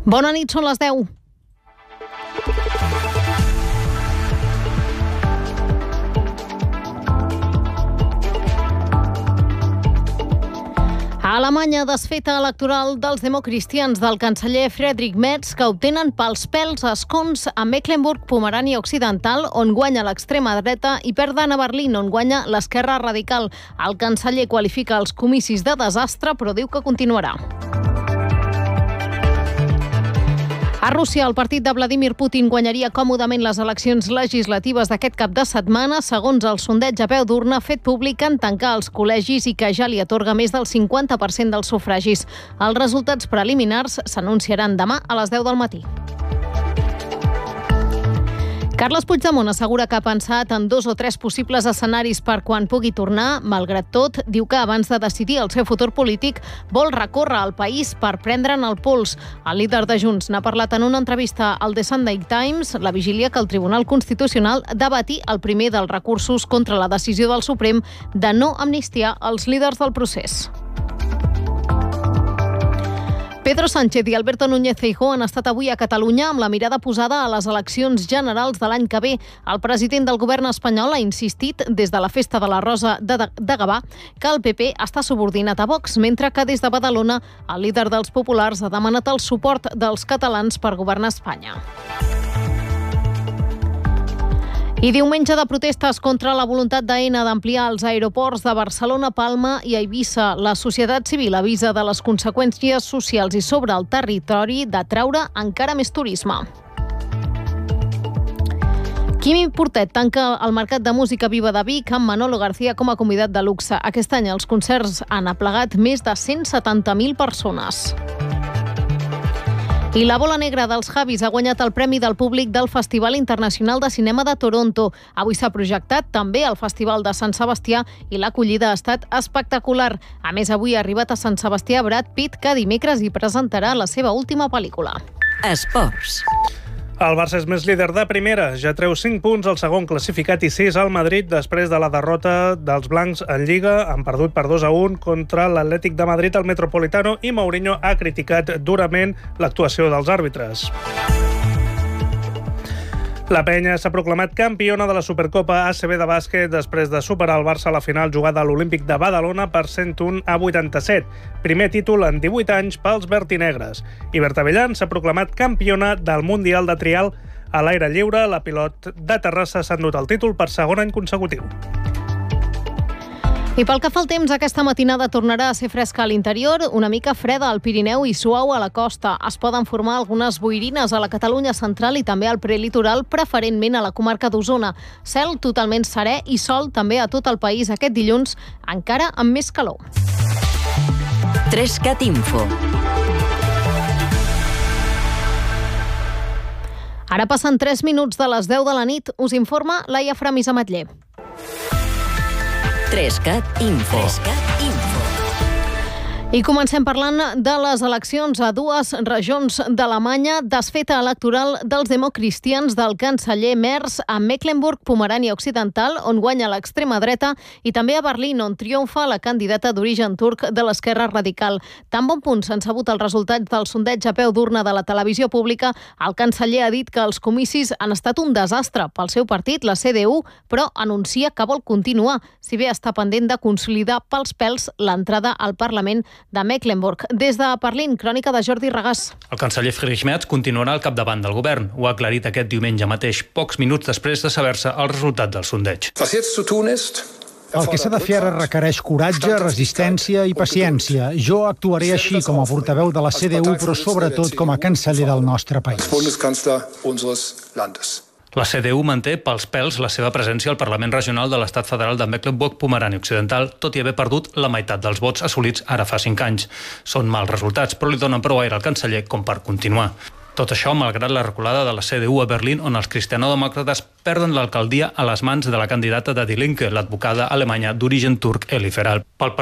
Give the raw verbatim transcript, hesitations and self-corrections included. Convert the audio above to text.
Bona nit, són les deu. A Alemanya, desfeta electoral dels democristians del canceller Friedrich Merz, que obtenen pels pèls escons a Mecklenburg-Pomerània Occidental, on guanya l'extrema dreta, i perden a Berlín, on guanya l'esquerra radical. El canceller qualifica els comicis de desastre, però diu que continuarà. A Rússia, el partit de Vladimir Putin guanyaria còmodament les eleccions legislatives d'aquest cap de setmana, segons el sondeig a peu d'urna fet públic en tancar els col·legis i que ja li atorga més del cinquanta per cent dels sufragis. Els resultats preliminars s'anunciaran demà a les deu del matí. Carles Puigdemont assegura que ha pensat en dos o tres possibles escenaris per quan pugui tornar. Malgrat tot, diu que abans de decidir el seu futur polític vol recórrer al país per prendre'n el pols. El líder de Junts n'ha parlat en una entrevista al The Sunday Times, la vigília que el Tribunal Constitucional debati el primer dels recursos contra la decisió del Suprem de no amnistiar els líders del procés. Pedro Sánchez i Alberto Núñez Feijóo han estat avui a Catalunya amb la mirada posada a les eleccions generals de l'any que ve. El president del govern espanyol ha insistit des de la Festa de la Rosa de, de Gavà que el P P està subordinat a Vox, mentre que des de Badalona el líder dels populars ha demanat el suport dels catalans per governar Espanya. I diumenge de protestes contra la voluntat d'Aena d'ampliar els aeroports de Barcelona, Palma i Eivissa. La societat civil avisa de les conseqüències socials i sobre el territori d'atraure encara més turisme. Quimi Portet tanca el Mercat de Música Viva de Vic amb Manolo García com a convidat de luxe. Aquest any els concerts han aplegat més de cent setanta mil persones. I la bola negra dels Javis ha guanyat el Premi del Públic del Festival Internacional de Cinema de Toronto. Avui s'ha projectat també al Festival de Sant Sebastià i l'acollida ha estat espectacular. A més, avui ha arribat a Sant Sebastià Brad Pitt, que dimecres hi presentarà la seva última pel·lícula. Esports. El Barça és més líder de primera, ja treu cinc punts al segon classificat i sis al Madrid després de la derrota dels blancs en Lliga. Han perdut per dos a un contra l'Atlètic de Madrid al Metropolitano i Mourinho ha criticat durament l'actuació dels àrbitres. La Penya s'ha proclamat campiona de la Supercopa A C B de bàsquet després de superar el Barça a la final jugada a l'Olímpic de Badalona per cent un a vuitanta-set. Primer títol en divuit anys pels vertinegres. I Berta Bellán s'ha proclamat campiona del Mundial de Trial a l'aire lliure. La pilot de Terrassa s'ha endut el títol per segon any consecutiu. I pel que fa al temps, aquesta matinada tornarà a ser fresca a l'interior, una mica freda al Pirineu i suau a la costa. Es poden formar algunes boirines a la Catalunya central i també al prelitoral, preferentment a la comarca d'Osona. Cel totalment serè i sol també a tot el país aquest dilluns, encara amb més calor. Trescat Info. Ara passen tres minuts de les deu de la nit. Us informa Laia Framis Ametller. Trescat Info. Trescat Info. I comencem parlant de les eleccions a dues regions d'Alemanya, desfeta electoral dels democristians del canceller Merz a Mecklenburg-Pomerània Occidental, on guanya l'extrema dreta, i també a Berlín, on triomfa la candidata d'origen turc de l'esquerra radical. Tan bon punt s'han sabut els resultats del sondeig a peu d'urna de la televisió pública, el canceller ha dit que els comicis han estat un desastre pel seu partit, la C D U, però anuncia que vol continuar, si bé està pendent de consolidar pels pèls l'entrada al Parlament de Mecklenburg. Des de Berlín, crònica de Jordi Regàs. El canceller Friedrich Merz continuarà al capdavant del govern. Ho ha aclarit aquest diumenge mateix, pocs minuts després de saber-se el resultat del sondeig. El que s'ha de fer ara requereix coratge, resistència i paciència. Jo actuaré així com a portaveu de la C D U, però sobretot com a canceller del nostre país. La C D U manté pels pèls la seva presència al Parlament Regional de l'Estat Federal de Mecklenburg-Pomerània Occidental, tot i haver perdut la meitat dels vots assolits ara fa cinc anys. Són mals resultats, però li donen prou aire al canceller com per continuar. Tot això malgrat la reculada de la C D U a Berlín, on els cristianodemòcrates perden l'alcaldia a les mans de la candidata de Die Linke, l'advocada alemanya d'origen turc Eli Feral. Pel